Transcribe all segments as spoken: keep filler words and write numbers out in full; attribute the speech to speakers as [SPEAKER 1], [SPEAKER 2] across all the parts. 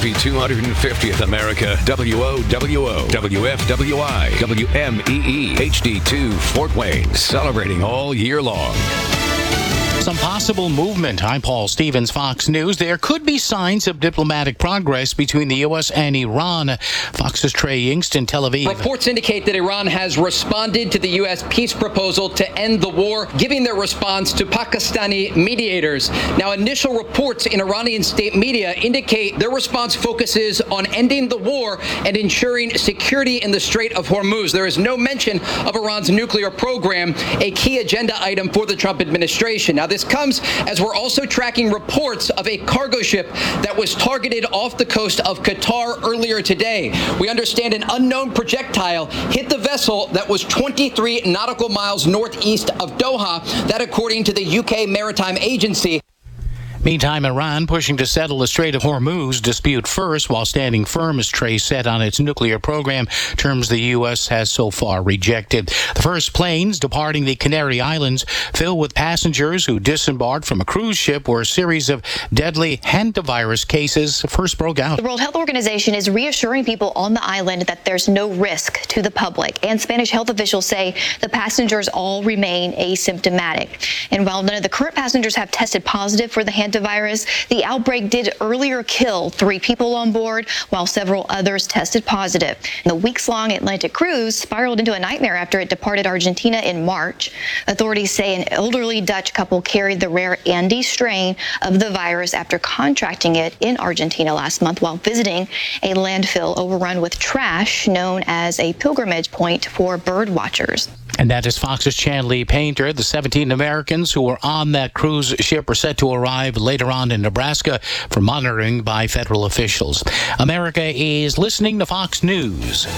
[SPEAKER 1] Happy two hundred fiftieth, America. W O W O, W F W I, W M E E, H D two, Fort Wayne. Celebrating all year long.
[SPEAKER 2] Some possible movement. I'm Paul Stevens, Fox News. There could be signs of diplomatic progress between the U S and Iran. Fox's Trey Yingsten, Tel Aviv.
[SPEAKER 3] Reports indicate that Iran has responded to the U S peace proposal to end the war, giving their response to Pakistani mediators. Now, initial reports in Iranian state media indicate their response focuses on ending the war and ensuring security in the Strait of Hormuz. There is no mention of Iran's nuclear program, a key agenda item for the Trump administration. Now, this comes as we're also tracking reports of a cargo ship that was targeted off the coast of Qatar earlier today. We understand an unknown projectile hit the vessel that was twenty-three nautical miles northeast of Doha, that according to the U K Maritime Agency.
[SPEAKER 2] Meantime, Iran pushing to settle the Strait of Hormuz dispute first while standing firm, as Trey said, on its nuclear program, terms the U S has so far rejected. The first planes departing the Canary Islands filled with passengers who disembarked from a cruise ship where a series of deadly hantavirus cases first broke out.
[SPEAKER 4] The World Health Organization is reassuring people on the island that there's no risk to the public, and Spanish health officials say the passengers all remain asymptomatic. And while none of the current passengers have tested positive for the hantavirus, virus, the outbreak did earlier kill three people on board, while several others tested positive. The weeks-long Atlantic cruise spiraled into a nightmare after it departed Argentina in March. Authorities say an elderly Dutch couple carried the rare Andes strain of the virus after contracting it in Argentina last month while visiting a landfill overrun with trash known as a pilgrimage point for bird watchers.
[SPEAKER 2] And that is Fox's Chan Lee Painter. The seventeen Americans who were on that cruise ship are set to arrive later on in Nebraska for monitoring by federal officials. America is listening to Fox News.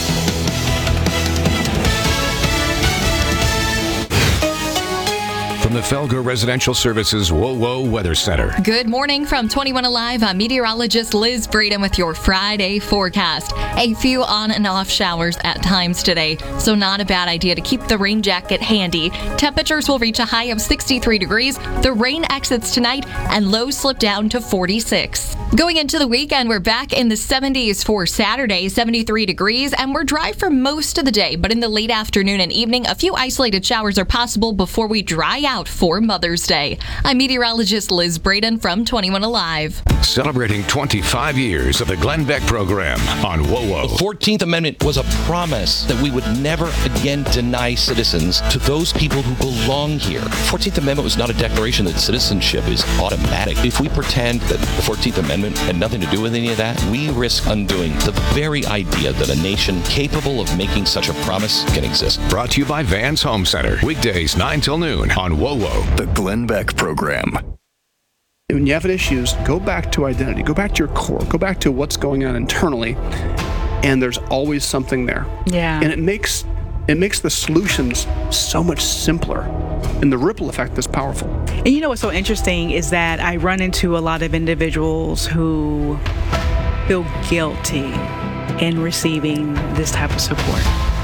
[SPEAKER 1] From the Felger Residential Services WOWO Weather Center.
[SPEAKER 5] Good morning from twenty-one Alive. I'm meteorologist Liz Braden with your Friday forecast. A few on and off showers at times today, so not a bad idea to keep the rain jacket handy. Temperatures will reach a high of sixty-three degrees. The rain exits tonight and lows slip down to forty-six. Going into the weekend, we're back in the seventies for Saturday, seventy-three degrees, and we're dry for most of the day. But in the late afternoon and evening, a few isolated showers are possible before we dry out for Mother's Day. I'm meteorologist Liz Braden from twenty-one Alive.
[SPEAKER 1] Celebrating twenty-five years of the Glenn Beck program on WOWO.
[SPEAKER 6] The fourteenth Amendment was a promise that we would never again deny citizens to those people who belong here. The fourteenth Amendment was not a declaration that citizenship is automatic. If we pretend that the fourteenth Amendment had nothing to do with any of that, we risk undoing the very idea that a nation capable of making such a promise can exist.
[SPEAKER 1] Brought to you by Vans Home Center. Weekdays nine till noon on WOWO.
[SPEAKER 7] The Glenn Beck program.
[SPEAKER 8] When you have issues, go back to identity. Go back to your core. Go back to what's going on internally. And there's always something there.
[SPEAKER 9] Yeah.
[SPEAKER 8] And it makes it makes the solutions so much simpler. And the ripple effect is powerful.
[SPEAKER 9] And you know what's so interesting is that I run into a lot of individuals who feel guilty in receiving this type of support.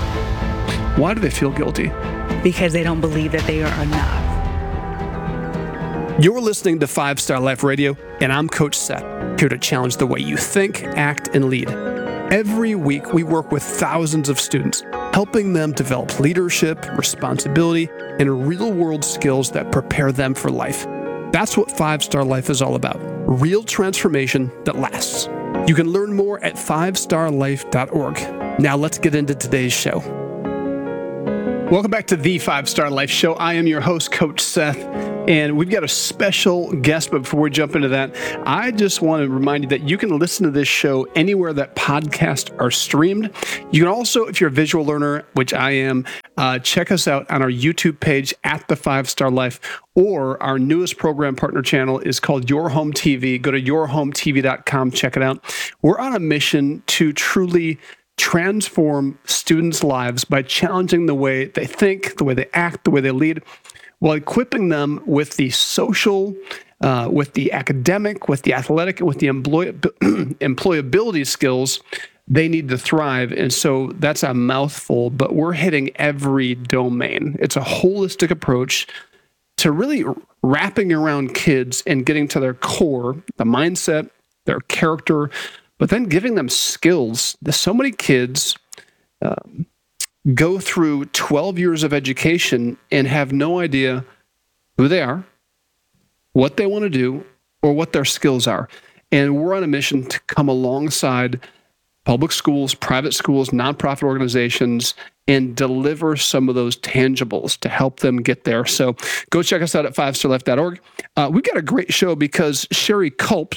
[SPEAKER 8] Why do they feel guilty?
[SPEAKER 9] Because they don't believe that they are enough.
[SPEAKER 8] You're listening to Five Star Life Radio, and I'm Coach Seth, here to challenge the way you think, act, and lead. Every week, we work with thousands of students, helping them develop leadership, responsibility, and real-world skills that prepare them for life. That's what Five Star Life is all about, real transformation that lasts. You can learn more at five star life dot org. Now let's get into today's show. Welcome back to the Five Star Life Show. I am your host, Coach Seth, and we've got a special guest. But before we jump into that, I just want to remind you that you can listen to this show anywhere that podcasts are streamed. You can also, if you're a visual learner, which I am, uh, check us out on our YouTube page at the Five Star Life, or our newest program partner channel is called Your Home T V. Go to your home t v dot com, check it out. We're on a mission to truly transform students' lives by challenging the way they think, the way they act, the way they lead, while equipping them with the social, uh, with the academic, with the athletic, and with the employ- employability skills they need to thrive. And so that's a mouthful, but we're hitting every domain. It's a holistic approach to really wrapping around kids and getting to their core, the mindset, their character, but then giving them skills. There's so many kids um, go through twelve years of education and have no idea who they are, what they want to do, or what their skills are. And we're on a mission to come alongside public schools, private schools, nonprofit organizations, and deliver some of those tangibles to help them get there. So go check us out at five star life dot org. Uh, we've got a great show because Sherry Culp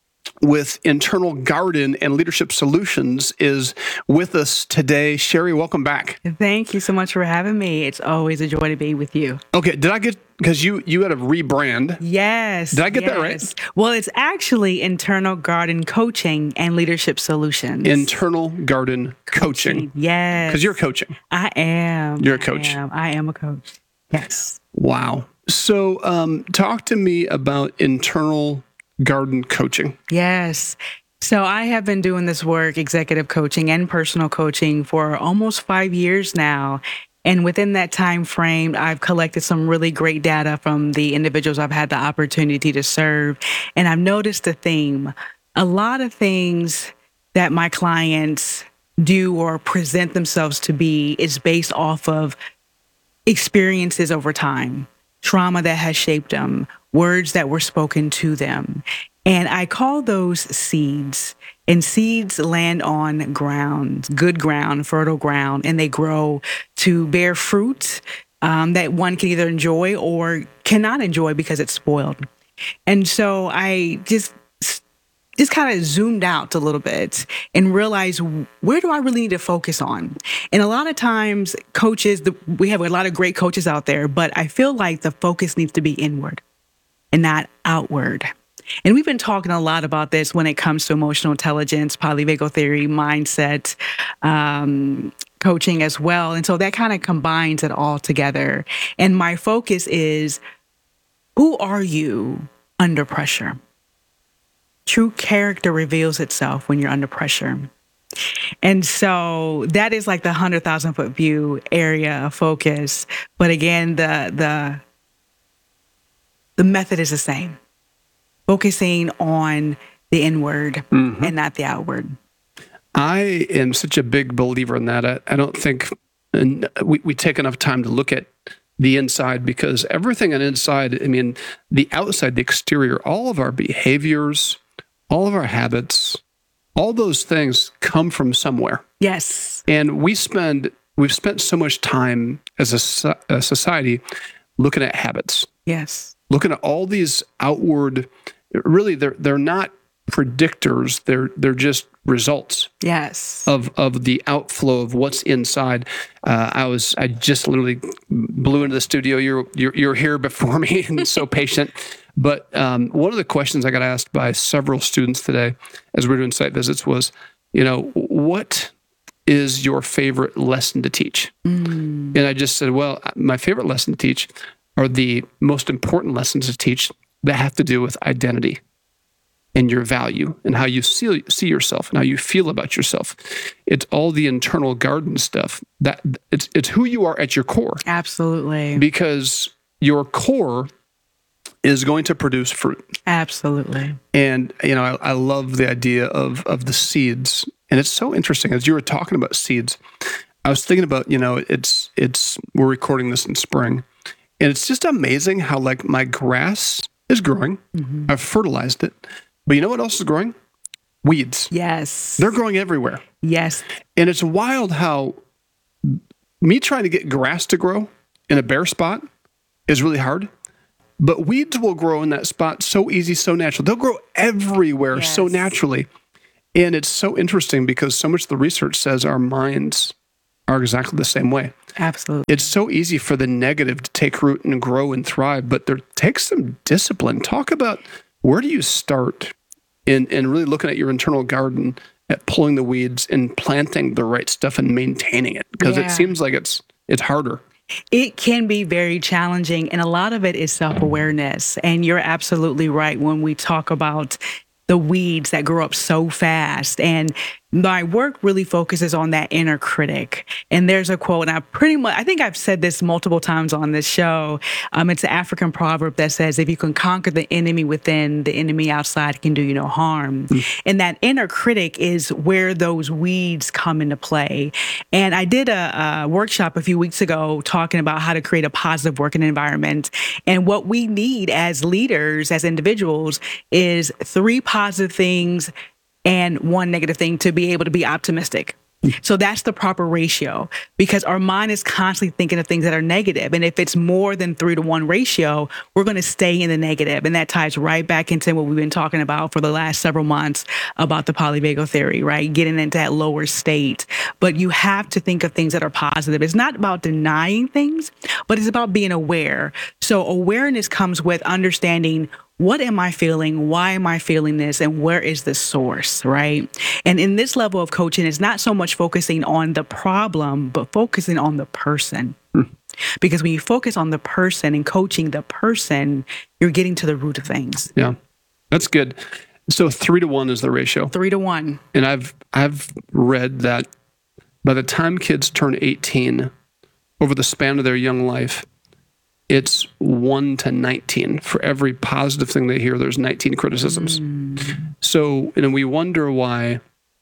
[SPEAKER 8] with Internal Garden and Leadership Solutions is with us today. Sherry, welcome back.
[SPEAKER 9] Thank you so much for having me. It's always a joy to be with you.
[SPEAKER 8] Okay, did I get, because you, you had a rebrand.
[SPEAKER 9] Yes.
[SPEAKER 8] Did I get
[SPEAKER 9] yes.
[SPEAKER 8] that right?
[SPEAKER 9] Well, it's actually Internal Garden Coaching and Leadership Solutions.
[SPEAKER 8] Internal Garden Coaching.
[SPEAKER 9] Coaching. Yes.
[SPEAKER 8] Because you're coaching.
[SPEAKER 9] I am.
[SPEAKER 8] You're a coach.
[SPEAKER 9] I am, I am a coach. Yes.
[SPEAKER 8] Wow. So um, talk to me about Internal Garden Coaching.
[SPEAKER 9] Yes. So I have been doing this work, executive coaching and personal coaching, for almost five years now. And within that time frame, I've collected some really great data from the individuals I've had the opportunity to serve. And I've noticed a theme. A lot of things that my clients do or present themselves to be is based off of experiences over time, trauma that has shaped them, words that were spoken to them. And I call those seeds. And seeds land on ground, good ground, fertile ground, and they grow to bear fruit um, that one can either enjoy or cannot enjoy because it's spoiled. And so I just just kind of zoomed out a little bit and realized, where do I really need to focus on? And a lot of times coaches, the, we have a lot of great coaches out there, but I feel like the focus needs to be inward and not outward. And we've been talking a lot about this when it comes to emotional intelligence, polyvagal theory, mindset, um, coaching as well. And so that kind of combines it all together. And my focus is, who are you under pressure? True character reveals itself when you're under pressure. And so that is like the one hundred thousand foot view area of focus. But again, the the the method is the same. Focusing on the inward mm-hmm. and not the outward.
[SPEAKER 8] I am such a big believer in that. I, I don't think and we, we take enough time to look at the inside, because everything on the inside, I mean, the outside, the exterior, all of our behaviors, all of our habits, all those things come from somewhere.
[SPEAKER 9] Yes.
[SPEAKER 8] And we spend, we've spent so much time as a, a society looking at habits.
[SPEAKER 9] Yes.
[SPEAKER 8] Looking at all these outward, really, they're they're not predictors. They're they're just results.
[SPEAKER 9] Yes.
[SPEAKER 8] Of of the outflow of what's inside. Uh, I was I just literally blew into the studio. You're you're you're here before me and so patient. But um, one of the questions I got asked by several students today, as we were doing site visits, was, you know, what is your favorite lesson to teach? Mm. And I just said, well, my favorite lesson to teach are the most important lessons to teach that have to do with identity and your value and how you see, see yourself and how you feel about yourself. It's all the internal garden stuff. That it's it's who you are at your core.
[SPEAKER 9] Absolutely.
[SPEAKER 8] Because your core is going to produce fruit.
[SPEAKER 9] Absolutely.
[SPEAKER 8] And, you know, I, I love the idea of of the seeds. And it's so interesting. As you were talking about seeds, I was thinking about, you know, it's it's we're recording this in spring. And it's just amazing how, like, my grass is growing. Mm-hmm. I've fertilized it. But you know what else is growing? Weeds.
[SPEAKER 9] Yes.
[SPEAKER 8] They're growing everywhere.
[SPEAKER 9] Yes.
[SPEAKER 8] And it's wild how me trying to get grass to grow in a bare spot is really hard. But weeds will grow in that spot so easy, so natural. They'll grow everywhere yes. so naturally. And it's so interesting because so much of the research says our minds are exactly the same way.
[SPEAKER 9] Absolutely.
[SPEAKER 8] It's so easy for the negative to take root and grow and thrive, but there takes some discipline. Talk about, where do you start in, in really looking at your internal garden, at pulling the weeds and planting the right stuff and maintaining it? Because yeah. it seems like it's it's harder.
[SPEAKER 9] It can be very challenging, and a lot of it is self-awareness. And you're absolutely right when we talk about the weeds that grow up so fast. And my work really focuses on that inner critic. And there's a quote, and I pretty much, I think I've said this multiple times on this show. Um, it's an African proverb that says, if you can conquer the enemy within, the enemy outside can do you no harm. Mm. And that inner critic is where those weeds come into play. And I did a, a workshop a few weeks ago talking about how to create a positive working environment. And what we need as leaders, as individuals, is three positive things and one negative thing to be able to be optimistic. So that's the proper ratio, because our mind is constantly thinking of things that are negative. And if it's more than three to one ratio, we're going to stay in the negative. And that ties right back into what we've been talking about for the last several months about the polyvagal theory, right? Getting into that lower state. But you have to think of things that are positive. It's not about denying things, but it's about being aware. So awareness comes with understanding, what am I feeling? Why am I feeling this? And where is the source, right? And in this level of coaching, it's not so much focusing on the problem, but focusing on the person. Mm. Because when you focus on the person and coaching the person, you're getting to the root of things.
[SPEAKER 8] Yeah, that's good. So three to one is the ratio.
[SPEAKER 9] Three to one.
[SPEAKER 8] And I've I've read that by the time kids turn eighteen, over the span of their young life, it's one to nineteen. For every positive thing they hear, there's nineteen criticisms. Mm. So, and we wonder why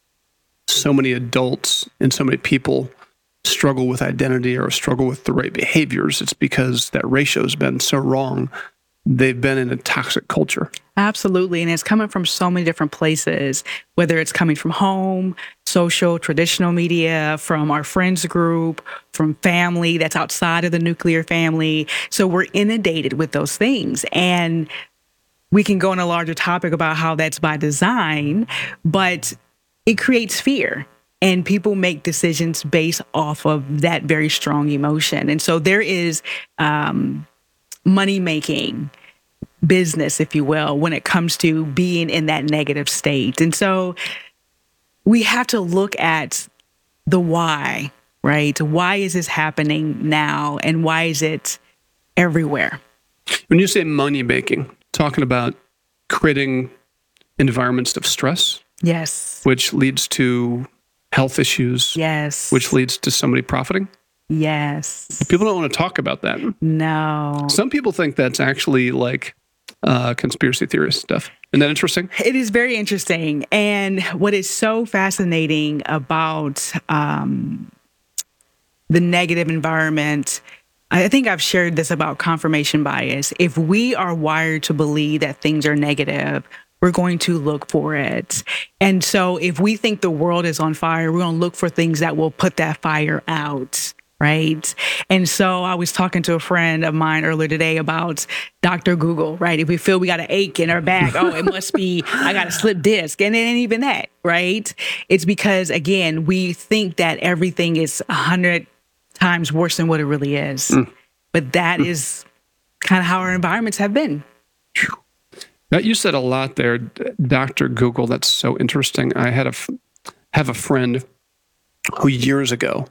[SPEAKER 8] so many adults and so many people struggle with identity or struggle with the right behaviors. It's because that ratio has been so wrong. They've been in a toxic culture.
[SPEAKER 9] Absolutely. And it's coming from so many different places, whether it's coming from home, social, traditional media, from our friends group, from family that's outside of the nuclear family. So we're inundated with those things. And we can go on a larger topic about how that's by design, but it creates fear. And people make decisions based off of that very strong emotion. And so there is um, money-making business, if you will, when it comes to being in that negative state. And so we have to look at the why, right? Why is this happening now? And why is it everywhere?
[SPEAKER 8] When you say money-making, talking about creating environments of stress?
[SPEAKER 9] Yes.
[SPEAKER 8] Which leads to health issues?
[SPEAKER 9] Yes.
[SPEAKER 8] Which leads to somebody profiting?
[SPEAKER 9] Yes.
[SPEAKER 8] People don't want to talk about that.
[SPEAKER 9] No.
[SPEAKER 8] Some people think that's actually like uh, conspiracy theorist stuff. Isn't that interesting?
[SPEAKER 9] It is very interesting. And what is so fascinating about um, the negative environment, I think I've shared this about confirmation bias. If we are wired to believe that things are negative, we're going to look for it. And so if we think the world is on fire, we're going to look for things that will put that fire out, right? And so I was talking to a friend of mine earlier today about Doctor Google, right? If we feel we got an ache in our back, oh, it must be, I got a slip disc. And it ain't even that, right? It's because, again, we think that everything is a hundred times worse than what it really is. Mm. But that mm. is kind of how our environments have been.
[SPEAKER 8] Now, you said a lot there, Doctor Google. That's so interesting. I had a have a friend who years ago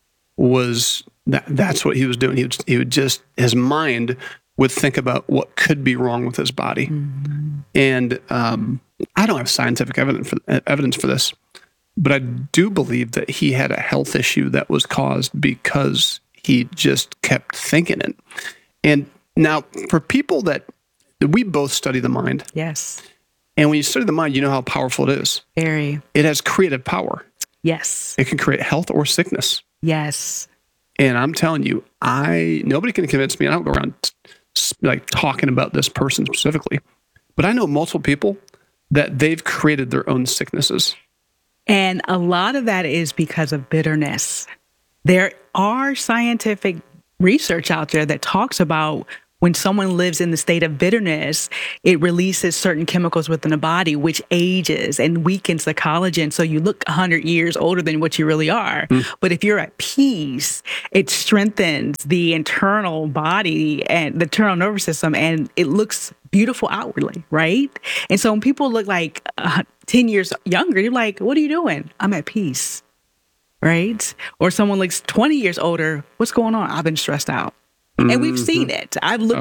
[SPEAKER 8] was that that's what he was doing. He would, he would just, his mind would think about what could be wrong with his body. Mm-hmm. And um, I don't have scientific evidence for, evidence for this, but I do believe that he had a health issue that was caused because he just kept thinking it. And now for people that, we both study the mind.
[SPEAKER 9] Yes.
[SPEAKER 8] And when you study the mind, you know how powerful it is.
[SPEAKER 9] Very.
[SPEAKER 8] It has creative power.
[SPEAKER 9] Yes.
[SPEAKER 8] It can create health or sickness.
[SPEAKER 9] Yes.
[SPEAKER 8] And I'm telling you, I nobody can convince me. I don't go around like talking about this person specifically, but I know multiple people that they've created their own sicknesses.
[SPEAKER 9] And a lot of that is because of bitterness. There are scientific research out there that talks about when someone lives in the state of bitterness, it releases certain chemicals within the body, which ages and weakens the collagen. So you look one hundred years older than what you really are. Mm. But if you're at peace, it strengthens the internal body and the internal nervous system, and it looks beautiful outwardly, right? And so when people look like uh, ten years younger, you're like, what are you doing? I'm at peace, right? Or someone looks twenty years older, what's going on? I've been stressed out. And we've seen it. I've looked